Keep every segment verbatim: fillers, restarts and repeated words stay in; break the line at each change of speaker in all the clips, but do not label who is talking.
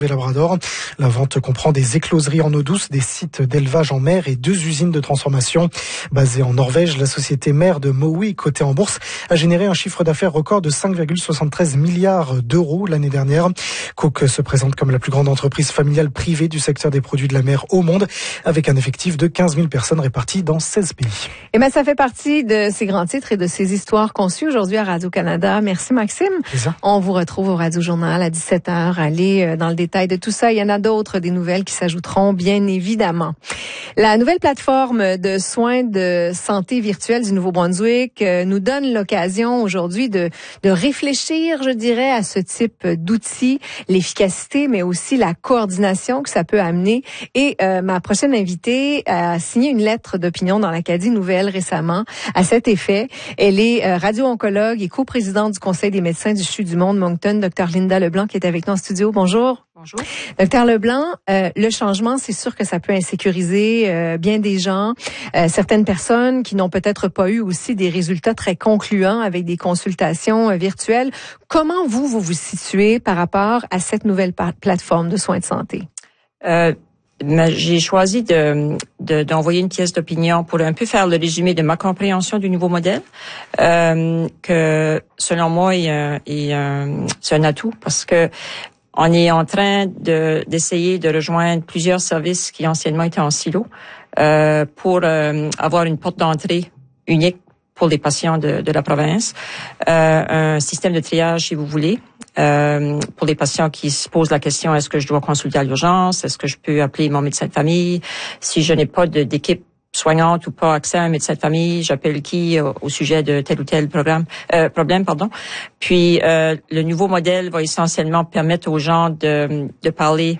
Labrador. La vente comprend des écloseries en eau douce, des sites d'élevage en mer et deux usines de transformation. Basée en Norvège, la société mère de Mowi, cotée en bourse, a généré un chiffre d'affaires record de cinq virgule soixante-treize milliards d'euros l'année dernière. Cook se présente comme la plus grande entreprise familiale privée du secteur des produits de la mer au monde, avec un effectif de quinze mille personnes réparties dans seize pays.
Et bien, ça fait partie de ces grands titres et de ces histoires conçues aujourd'hui à Radio-Canada. Merci Maxime. On vous retrouve au Radio-Journal à dix-sept heures. Allez dans le détail de tout ça. Il y en a d'autres, des nouvelles qui s'ajouteront, bien évidemment. La nouvelle plateforme de soins de santé virtuelle du Nouveau-Brunswick euh, nous donne l'occasion aujourd'hui de, de réfléchir, je dirais, à ce type d'outils, l'efficacité, mais aussi la coordination que ça peut amener. Et euh, ma prochaine invitée a signé une lettre d'opinion dans l'Acadie Nouvelle récemment à cet effet. Elle est euh, radio-oncologue et coprésidente du Conseil des médecins du C H U du Monde Moncton, Dr Linda Leblanc, qui est avec nous en studio. Bonjour.
Bonjour.
Docteur Leblanc, euh, le changement, c'est sûr que ça peut insécuriser euh, bien des gens, euh, certaines personnes qui n'ont peut-être pas eu aussi des résultats très concluants avec des consultations euh, virtuelles. Comment vous, vous vous situez par rapport à cette nouvelle pa- plateforme de soins de santé?
Euh, j'ai choisi de, de, d'envoyer une pièce d'opinion pour un peu faire le résumé de ma compréhension du nouveau modèle, euh, que selon moi, est, un, est un, c'est un atout parce que on est en train de d'essayer de rejoindre plusieurs services qui anciennement étaient en silo euh, pour euh, avoir une porte d'entrée unique pour les patients de, de la province, euh, un système de triage si vous voulez, euh, pour les patients qui se posent la question est-ce que je dois consulter à l'urgence, est-ce que je peux appeler mon médecin de famille, si je n'ai pas de, d'équipe soignante ou pas accès à un médecin de famille, j'appelle qui au, au sujet de tel ou tel programme, euh, problème, pardon. Puis euh, le nouveau modèle va essentiellement permettre aux gens de, de parler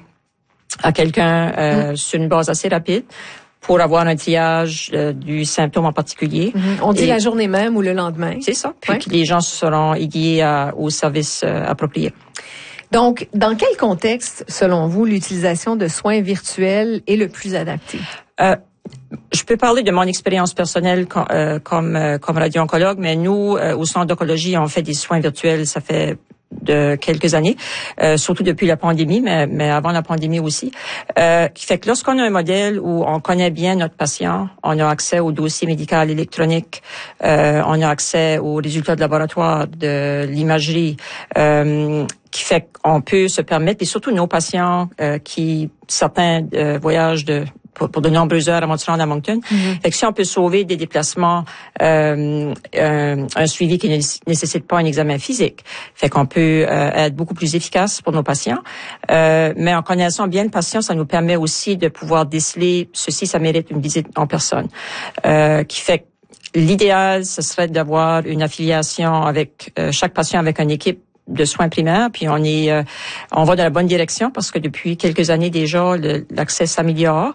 à quelqu'un euh, mmh. sur une base assez rapide pour avoir un triage euh, du symptôme en particulier.
Mmh. On dit Et, la journée même ou le lendemain.
C'est ça. Puis
ouais.
que les gens seront aiguillés à, au service euh, approprié.
Donc, dans quel contexte, selon vous, l'utilisation de soins virtuels est le plus adapté?
Euh, Je peux parler de mon expérience personnelle com, euh, comme euh, comme radio-oncologue, mais nous, euh, au Centre d'oncologie, on fait des soins virtuels, ça fait de quelques années, euh, surtout depuis la pandémie, mais, mais avant la pandémie aussi. Euh, qui fait que lorsqu'on a un modèle où on connaît bien notre patient, on a accès au dossier médical électronique, euh, on a accès aux résultats de laboratoire, de l'imagerie, euh, qui fait qu'on peut se permettre, et surtout nos patients euh, qui, certains euh, voyagent de Pour, pour de nombreuses heures avant de se rendre à Moncton. Mm-hmm. Fait que si on peut sauver des déplacements, euh, un, un suivi qui ne nécessite pas un examen physique, fait qu'on peut euh, être beaucoup plus efficace pour nos patients. Euh, mais en connaissant bien le patient, ça nous permet aussi de pouvoir déceler ceci, ça mérite une visite en personne. Euh, qui fait que l'idéal, ce serait d'avoir une affiliation avec euh, chaque patient avec une équipe de soins primaires, puis on est, euh, on va dans la bonne direction parce que depuis quelques années déjà, le, l'accès s'améliore.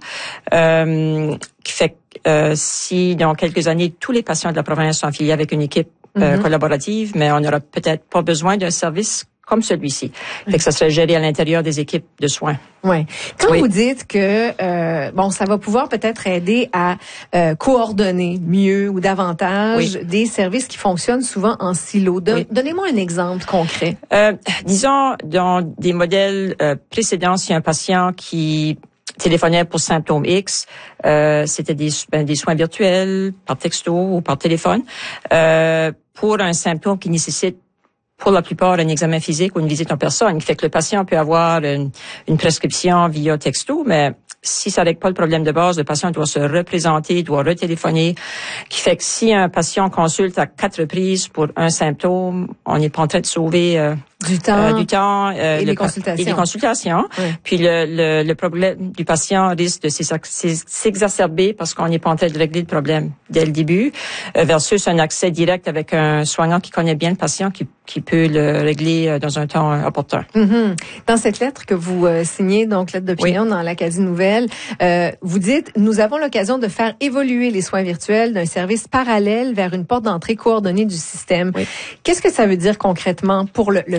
Euh, qui fait que euh, si dans quelques années tous les patients de la province sont affiliés avec une équipe euh, mm-hmm. collaborative, mais on n'aura peut-être pas besoin d'un service comme celui-ci. Fait que ça serait géré à l'intérieur des équipes de soins.
Ouais. Quand
oui.
vous dites que euh, bon, ça va pouvoir peut-être aider à euh, coordonner mieux ou davantage oui. des services qui fonctionnent souvent en silo. Don- oui. Donnez-moi un exemple concret.
Euh, disons dans des modèles euh, précédents, s'il y a un patient qui téléphonait pour symptômes X, euh, c'était des, ben, des soins virtuels par texto ou par téléphone euh, pour un symptôme qui nécessite pour la plupart un examen physique ou une visite en personne, qui fait que le patient peut avoir une, une prescription via texto, mais si ça règle pas le problème de base, le patient doit se représenter, doit retéléphoner, qui fait que si un patient consulte à quatre reprises pour un symptôme, on n'est pas en train de sauver euh,
du temps,
euh, du temps euh,
et,
le,
les consultations.
et les consultations. Oui. Puis le, le, le problème du patient risque de s'exacerber parce qu'on n'est pas en train de régler le problème dès le début, euh, versus un accès direct avec un soignant qui connaît bien le patient, qui, qui peut le régler dans un temps opportun.
Mm-hmm. Dans cette lettre que vous euh, signez, donc lettre d'opinion oui. dans l'Acadie Nouvelle, euh, vous dites « Nous avons l'occasion de faire évoluer les soins virtuels d'un service parallèle vers une porte d'entrée coordonnée du système. Oui. » Qu'est-ce que ça veut dire concrètement pour le, le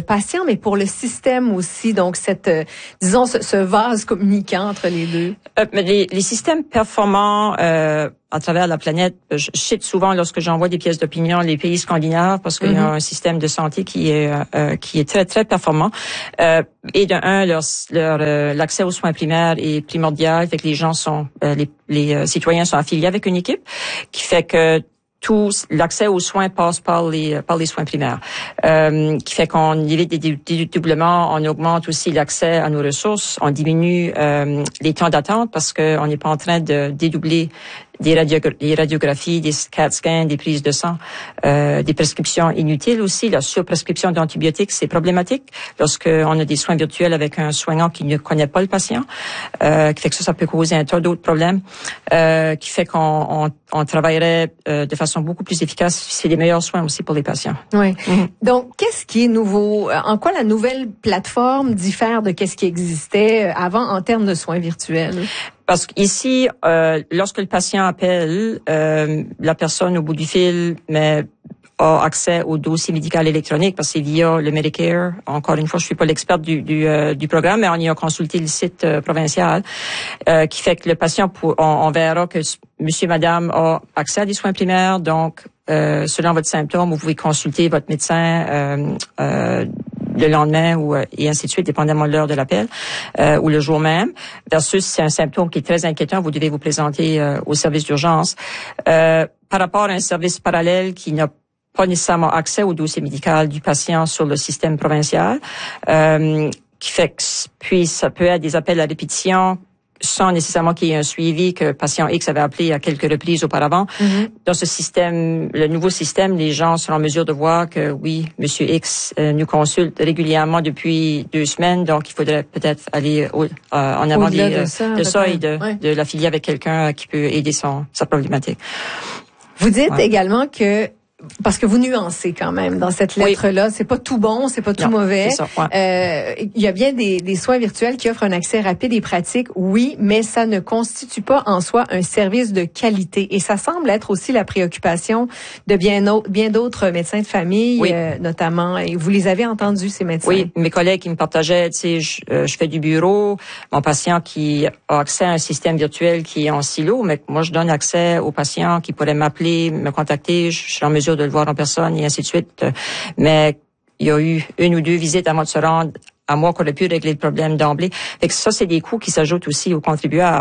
patient, mais pour le système aussi. Donc, cette, euh, disons, ce, ce vase communicant entre les deux.
Euh, mais les, les systèmes performants euh, à travers la planète, je cite souvent lorsque j'envoie des pièces d'opinion les pays scandinaves parce qu'il mm-hmm. y a un système de santé qui est euh, qui est très très performant. Euh, et de un, leur, leur euh, l'accès aux soins primaires est primordial, fait que les gens sont euh, les, les euh, citoyens sont affiliés avec une équipe, qui fait que tout l'accès aux soins passe par les par les soins primaires, euh, qui fait qu'on évite des dédoublements, on augmente aussi l'accès à nos ressources, on diminue euh, les temps d'attente parce que on n'est pas en train de dédoubler des, radiogra- des radiographies, des C A T scans, des prises de sang, euh, des prescriptions inutiles aussi. La surprescription d'antibiotiques, c'est problématique lorsqu'on a des soins virtuels avec un soignant qui ne connaît pas le patient, euh, qui fait que ça, ça peut causer un tas d'autres problèmes, euh, qui fait qu'on on, on travaillerait euh, de façon beaucoup plus efficace. C'est des meilleurs soins aussi pour les patients.
Oui. Mm-hmm. Donc, qu'est-ce qui est nouveau? En quoi la nouvelle plateforme diffère de qu'est-ce qui existait avant en termes de soins virtuels?
Parce qu'ici, euh, lorsque le patient appelle, euh, la personne au bout du fil mais a accès au dossier médical électronique parce que c'est via le Medicare. Encore une fois, je suis pas l'experte du du, euh, du programme, mais on y a consulté le site euh, provincial, euh, qui fait que le patient, pour, on, on verra que monsieur, madame a accès à des soins primaires, donc euh, selon votre symptôme, vous pouvez consulter votre médecin euh, euh, le lendemain ou et ainsi de suite, dépendamment de l'heure de l'appel, euh, ou le jour même. Versus, c'est un symptôme qui est très inquiétant, vous devez vous présenter euh, au service d'urgence. Euh, par rapport à un service parallèle qui n'a pas nécessairement accès au dossier médical du patient sur le système provincial, euh, qui fait que, puis ça peut être des appels à répétition sans nécessairement qu'il y ait un suivi que patient X avait appelé à quelques reprises auparavant. Mm-hmm. Dans ce système, le nouveau système, les gens sont en mesure de voir que oui, monsieur X euh, nous consulte régulièrement depuis deux semaines, donc il faudrait peut-être aller au, euh, en avant des,
de ça,
de ça et de, ouais. de l'affilier avec quelqu'un qui peut aider son sa problématique.
Vous dites
ouais.
également que parce que vous nuancez quand même dans cette lettre-là, oui. c'est pas tout bon, c'est pas tout non, mauvais.
Ça, ouais.
euh, il y a bien des, des soins virtuels qui offrent un accès rapide et pratique, oui, mais ça ne constitue pas en soi un service de qualité. Et ça semble être aussi la préoccupation de bien, au, bien d'autres médecins de famille, oui. euh, notamment. Et vous les avez entendus, ces médecins?
Oui, mes collègues qui me partageaient, tu sais, je, euh, je fais du bureau, mon patient qui a accès à un système virtuel qui est en silo, mais moi je donne accès aux patients qui pourraient m'appeler, me contacter, je, je suis en mesure de le voir en personne et ainsi de suite. Mais il y a eu une ou deux visites avant de se rendre à moi qu'on a pu régler le problème d'emblée. Fait que ça, c'est des coûts qui s'ajoutent aussi aux contribuables.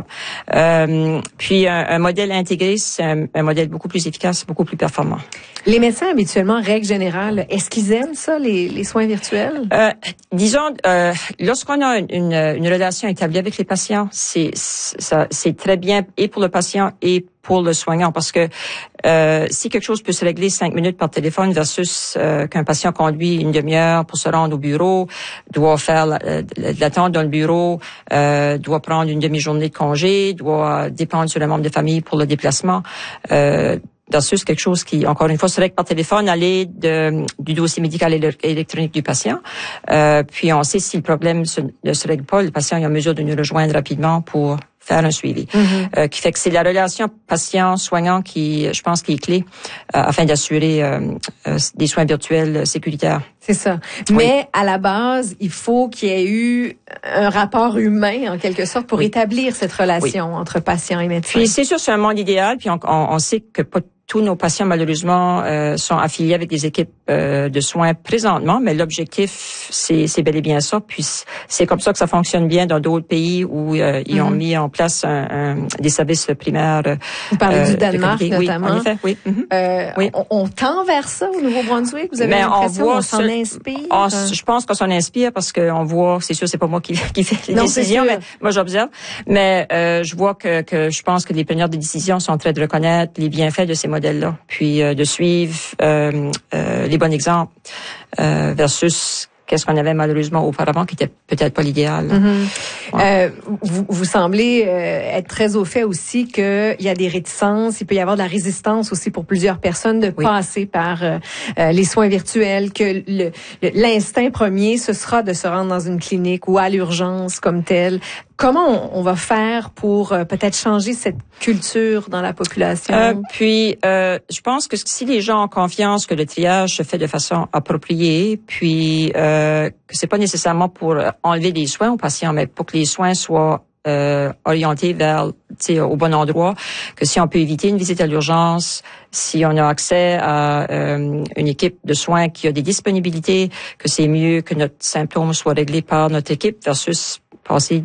Euh, puis un, un modèle intégré, c'est un, un modèle beaucoup plus efficace, beaucoup plus performant.
Les médecins, habituellement, règle générale, est-ce qu'ils aiment ça, les, les soins virtuels?
Euh, disons, euh, lorsqu'on a une, une relation établie avec les patients, c'est, ça, c'est très bien et pour le patient et pour le soignant, parce que euh, si quelque chose peut se régler cinq minutes par téléphone versus euh, qu'un patient conduit une demi-heure pour se rendre au bureau, doit faire l'attente dans le bureau, euh, doit prendre une demi-journée de congé, doit dépendre sur le membre de famille pour le déplacement, euh, versus quelque chose qui, encore une fois, se règle par téléphone à l'aide de, du dossier médical électronique du patient. Euh, puis on sait si le problème se, ne se règle pas, le patient est en mesure de nous rejoindre rapidement pour faire un suivi. Mm-hmm. Euh, qui fait que c'est la relation patient-soignant qui, je pense, qui est clé euh, afin d'assurer euh, euh, des soins virtuels sécuritaires.
C'est ça. Oui. Mais à la base, il faut qu'il y ait eu un rapport humain, en quelque sorte, pour oui. établir cette relation oui. entre patient et médecin.
Puis c'est sûr, c'est un monde idéal, puis on, on, on sait que pas tous nos patients, malheureusement, euh, sont affiliés avec des équipes euh, de soins présentement, mais l'objectif, c'est, c'est bel et bien ça. Puis c'est comme ça que ça fonctionne bien dans d'autres pays où euh, ils mm-hmm. ont mis en place un, un, des services primaires.
Vous parlez
euh,
du Danemark, notamment.
Oui, en effet, oui. Mm-hmm.
Euh, oui. On, on tend vers ça au Nouveau-Brunswick? Vous avez mais l'impression qu'on s'en ce, inspire?
On, je pense qu'on s'en inspire parce qu'on voit, c'est sûr, c'est pas moi qui, qui fait les non, décisions, mais moi j'observe. Mais euh, je vois que, que je pense que les preneurs de décisions sont en train de reconnaître les bienfaits de ces modèles-là, puis euh, de suivre euh, euh, les bons exemples euh, versus qu'est-ce qu'on avait malheureusement auparavant qui était peut-être pas l'idéal.
Mm-hmm. Ouais. Euh, vous, vous semblez euh, être très au fait aussi qu'il y a des réticences, il peut y avoir de la résistance aussi pour plusieurs personnes de oui. passer par euh, euh, les soins virtuels, que le, le, l'instinct premier, ce sera de se rendre dans une clinique ou à l'urgence comme telle. comment on, on va faire pour euh, peut-être changer cette culture dans la population?
Euh, puis, euh, je pense que si les gens ont confiance que le triage se fait de façon appropriée, puis euh, que c'est pas nécessairement pour enlever les soins aux patients, mais pour que les soins soient Euh, orienté vers, tu sais, au bon endroit, que si on peut éviter une visite à l'urgence, si on a accès à euh, une équipe de soins qui a des disponibilités, que c'est mieux que notre symptôme soit réglé par notre équipe versus passer